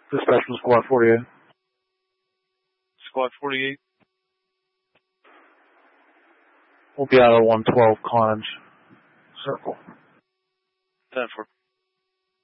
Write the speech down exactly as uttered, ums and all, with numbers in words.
Dispatch from Squad forty-eight. Squad forty-eight. We'll be out of one twelve Carnage Circle. ten four.